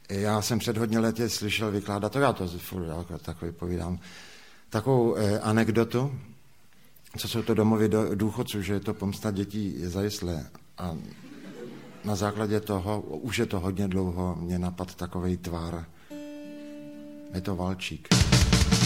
Já jsem před hodně lety slyšel vykládat, to já to furt takový povídám, takovou anekdotu, co jsou to domovy důchodců, že je to pomsta dětí zajistlé. A na základě toho, už je to hodně dlouho, mě napadl takovej tvar. Je to valčík.